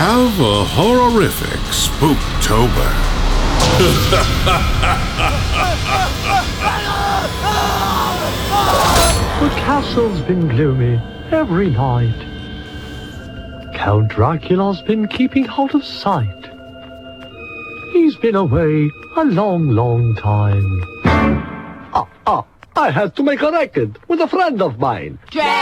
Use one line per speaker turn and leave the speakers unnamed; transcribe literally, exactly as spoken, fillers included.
Have a horrific Spooktober.
The castle's been gloomy every night. Count Dracula's been keeping out of sight. He's been away a long, long time. Ah, ah, I had to make a record with a friend of mine.
Dracula!